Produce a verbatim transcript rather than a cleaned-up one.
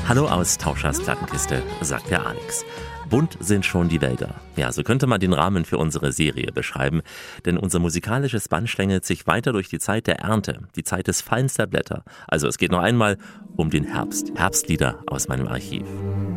Hallo aus Tauschers Plattenkiste, sagt der Alex. Bunt sind schon die Wälder. Ja, so könnte man den Rahmen für unsere Serie beschreiben. Denn unser musikalisches Band schlängelt sich weiter durch die Zeit der Ernte, die Zeit des Fallens der Blätter. Also es geht noch einmal um den Herbst. Herbstlieder aus meinem Archiv.